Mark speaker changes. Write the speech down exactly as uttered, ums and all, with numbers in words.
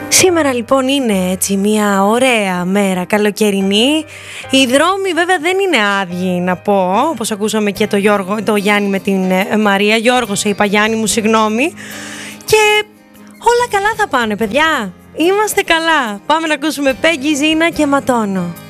Speaker 1: Σήμερα λοιπόν είναι έτσι μια ωραία μέρα καλοκαιρινή. Οι δρόμοι βέβαια δεν είναι άδειοι, να πω, όπως ακούσαμε και το, Γιώργο, το Γιάννη με την Μαρία. Γιώργο σε είπα, Γιάννη μου, συγγνώμη. Και όλα καλά θα πάνε, παιδιά. Είμαστε καλά. Πάμε να ακούσουμε Πέγγι, Ζήνα και Ματώνω.